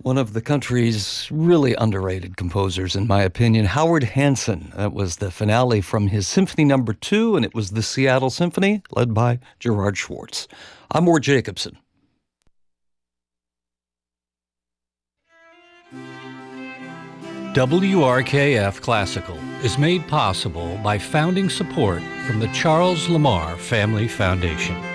One of the country's really underrated composers, in my opinion, Howard Hanson. That was the finale from his Symphony Number 2, and it was the Seattle Symphony, led by Gerard Schwartz. I'm Ward Jacobson. WRKF Classical is made possible by founding support from the Charles Lamar Family Foundation.